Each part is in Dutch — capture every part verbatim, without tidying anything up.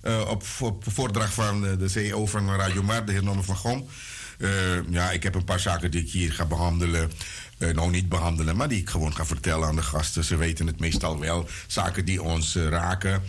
Uh, op, op voordracht van de, de C E O van Radio Mar, de heer Norman van Gom. Uh, ja, ik heb een paar zaken die ik hier ga behandelen. Uh, nou, niet behandelen, maar die ik gewoon ga vertellen aan de gasten. Ze weten het meestal wel. Zaken die ons uh, raken. Uh,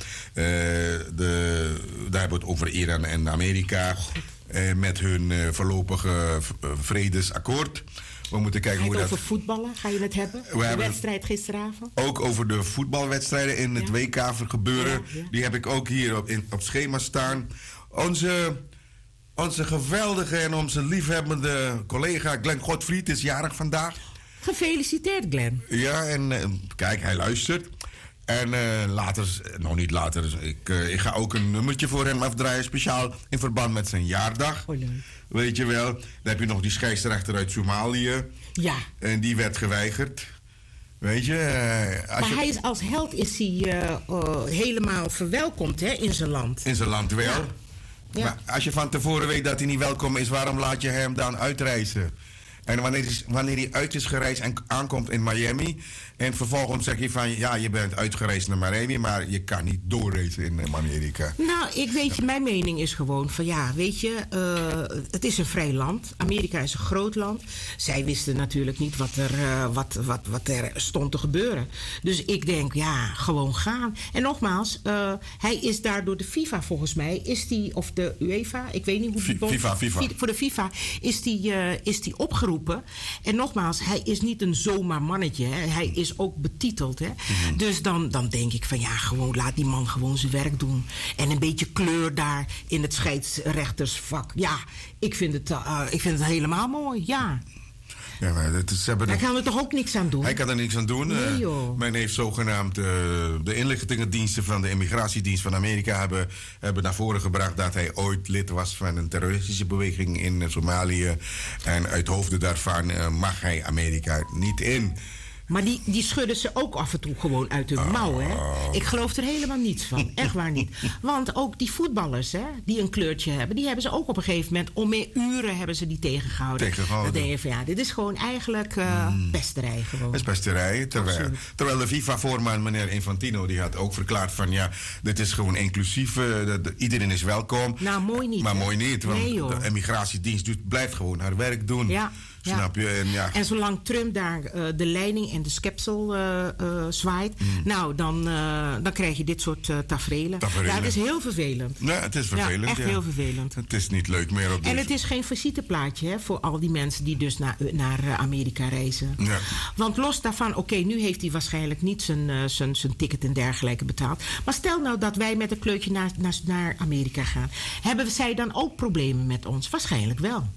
de, daar hebben we het over Iran en Amerika. Uh, met hun uh, voorlopige uh, vredesakkoord. We moeten kijken ga je hoe het dat... over voetballen? Ga je het hebben? We de wedstrijd gisteravond? Ook over de voetbalwedstrijden in het ja. W K gebeuren. Ja, ja. Die heb ik ook hier op, in, op schema staan. Onze... Onze geweldige en onze liefhebbende collega Glenn Godfried is jarig vandaag. Gefeliciteerd, Glenn. Ja, en uh, kijk, hij luistert. En uh, later, nou niet later, ik, uh, ik ga ook een nummertje voor hem afdraaien, speciaal in verband met zijn jaardag. Oh, leuk. Weet je wel, dan heb je nog die scheidsrechter uit Somalië. Ja. En die werd geweigerd. Weet je, uh, als maar je... hij is, als held is hij uh, uh, helemaal verwelkomd hè, in zijn land. In zijn land wel. Ja. Ja. Maar als je van tevoren weet dat hij niet welkom is, waarom laat je hem dan uitreizen? En wanneer hij, wanneer hij uit is gereisd en aankomt in Miami... en vervolgens zeg je van, ja, je bent uitgereisd naar Miami... maar je kan niet doorreizen in Amerika. Nou, ik weet je, mijn mening is gewoon van, ja, weet je... Uh, het is een vrij land. Amerika is een groot land. Zij wisten natuurlijk niet wat er, uh, wat, wat, wat er stond te gebeuren. Dus ik denk, ja, gewoon gaan. En nogmaals, uh, hij is daar door de FIFA volgens mij... is die, of de UEFA, ik weet niet hoe die... FIFA, FIFA. Voor de FIFA is die, uh, is die opgeroepen. En nogmaals, hij is niet een zomaar mannetje. Hè. Hij is ook betiteld. Hè. Mm-hmm. Dus dan, dan denk ik van ja, gewoon laat die man gewoon zijn werk doen. En een beetje kleur daar in het scheidsrechtersvak. Ja, ik vind het, uh, ik vind het helemaal mooi. Ja. Ja, maar het is, ze hebben Daar kan er toch ook niks aan doen? Hij kan er niks aan doen. Nee, joh. Men heeft zogenaamd uh, de inlichtingendiensten van de immigratiedienst van Amerika hebben, hebben naar voren gebracht dat hij ooit lid was van een terroristische beweging in uh, Somalië. En uit hoofde daarvan uh, mag hij Amerika niet in. Maar die, die schudden ze ook af en toe gewoon uit hun oh. mouw, hè? Ik geloof er helemaal niets van. Echt waar niet. Want ook die voetballers, hè, die een kleurtje hebben... die hebben ze ook op een gegeven moment... om meer uren hebben ze die tegengehouden. tegengehouden. Dan denk je van ja, dit is gewoon eigenlijk uh, mm. pesterij gewoon. Het is pesterij. Terwijl, terwijl de FIFA-voorman, meneer Infantino... die had ook verklaard van ja, dit is gewoon inclusief. Uh, de, de, iedereen is welkom. Nou, mooi niet. Maar hè? mooi niet, want nee, de immigratiedienst doet, blijft gewoon haar werk doen. Ja. Ja. Snap je? En, ja. en zolang Trump daar uh, de leiding en de schepsel uh, uh, zwaait... Mm. nou, dan, uh, dan krijg je dit soort uh, taferelen. taferelen. Ja, het is heel vervelend. Ja, het is vervelend. Ja, echt ja. heel vervelend. Het is niet leuk meer op deze... En het is geen visiteplaatje hè, voor al die mensen die dus naar, naar uh, Amerika reizen. Ja. Want los daarvan, oké, okay, nu heeft hij waarschijnlijk niet zijn, uh, zijn, zijn ticket en dergelijke betaald. Maar stel nou dat wij met een kleurtje naar, naar, naar Amerika gaan. Hebben zij dan ook problemen met ons? Waarschijnlijk wel.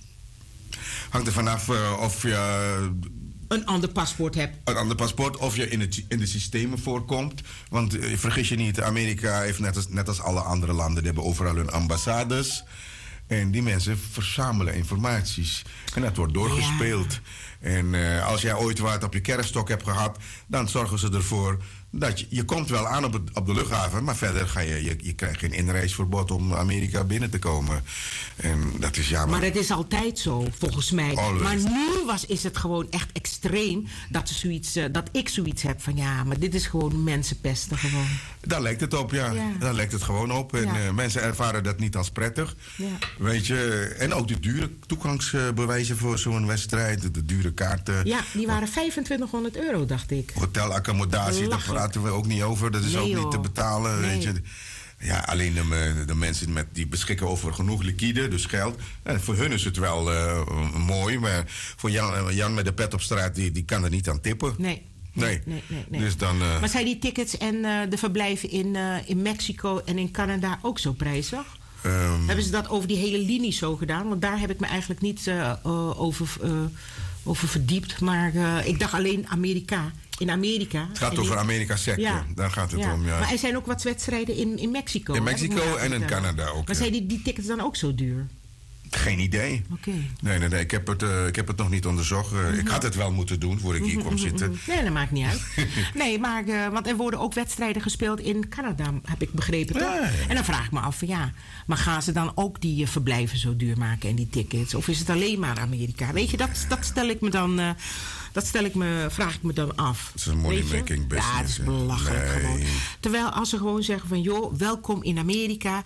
Hangt er vanaf uh, of je... een ander paspoort hebt. Een ander paspoort, of je in, het, in de systemen voorkomt. Want uh, vergis je niet, Amerika heeft net als, net als alle andere landen... die hebben overal hun ambassades. En die mensen verzamelen informaties. En dat wordt doorgespeeld. Ja. En uh, als jij ooit wat op je kerfstok hebt gehad... dan zorgen ze ervoor... dat je, je komt wel aan op, het, op de luchthaven... maar verder ga je, je, je krijgt geen inreisverbod om Amerika binnen te komen. En dat is jammer. Maar het is altijd zo, volgens mij. Always. Maar nu was, is het gewoon echt extreem... dat, zoiets, uh, dat ik zoiets heb van... ja, maar dit is gewoon mensenpesten gewoon. Daar lijkt het op, ja. ja. Daar lijkt het gewoon op. En ja. uh, mensen ervaren dat niet als prettig. Ja. Weet je, en ook de dure toegangsbewijzen voor zo'n wedstrijd. De, de dure kaarten. Ja, die waren vijfentwintighonderd euro, dacht ik. Hotelaccommodatie, daar praten we ook niet over. Dat is nee, ook joh. niet te betalen, nee. weet je. Ja, alleen de, de mensen met, die beschikken over genoeg liquide, dus geld. En voor hun is het wel uh, mooi. Maar voor Jan, Jan met de pet op straat, die, die kan er niet aan tippen. Nee. Nee. Nee, nee, nee. Dus dan, uh... Maar zijn die tickets en uh, de verblijven in, uh, in Mexico en in Canada ook zo prijzig? Um... Hebben ze dat over die hele linie zo gedaan? Want daar heb ik me eigenlijk niet uh, uh, over, uh, over verdiept. Maar uh, ik dacht alleen Amerika. In Amerika. Het gaat over die... Amerika-sector. Ja. Daar gaat het ja. om, ja. Maar er zijn ook wat wedstrijden in, in Mexico. In Mexico en in Canada ook. Maar ja. zijn die, die tickets dan ook zo duur? Geen idee. Okay. Nee, nee, nee. Ik heb het, uh, ik heb het nog niet onderzocht. Uh, mm-hmm. Ik had het wel moeten doen voor ik hier kom zitten. Nee, dat maakt niet uit. Nee, maar uh, want er worden ook wedstrijden gespeeld in Canada, heb ik begrepen. Toch? Ja, ja. En dan vraag ik me af van ja, maar gaan ze dan ook die uh, verblijven zo duur maken en die tickets? Of is het alleen maar Amerika? Weet je, dat, dat stel ik me dan. Uh, Dat stel ik me, vraag ik me dan af. Het is een money-making business. Ja, het is belachelijk nee. gewoon. Terwijl als ze gewoon zeggen van... joh, welkom in Amerika.